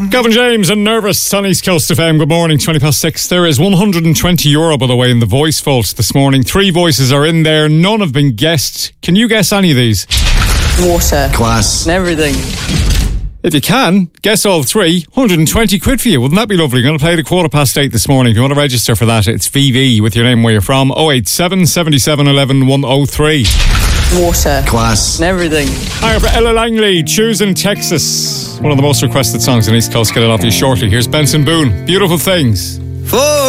Gavin James and Nervous on East Coast FM. Good morning, 6:20. There is €120, by the way, in the voice vault this morning. 3 voices are in there. None have been guessed. Can you guess any of these? Water. Class. And everything. If you can, guess all 3, £120 for you. Wouldn't that be lovely? Going to play the 8:15 this morning. If you want to register for that, it's VV with your name, where you're from. 087 77 11 103. Water. Class. And everything. Hi, for Ella Langley, Choosing Texas. One of the most requested songs on East Coast. Get it off you shortly. Here's Benson Boone, Beautiful Things.